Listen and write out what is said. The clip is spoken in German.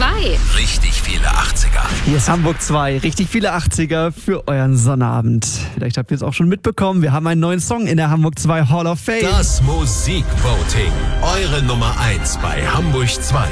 2. Richtig viele 80er. Hier ist Hamburg 2. Richtig viele 80er für euren Sonnabend. Vielleicht habt ihr es auch schon mitbekommen. Wir haben einen neuen Song in der Hamburg 2 Hall of Fame. Das Musikvoting. Eure Nummer 1 bei Hamburg 2.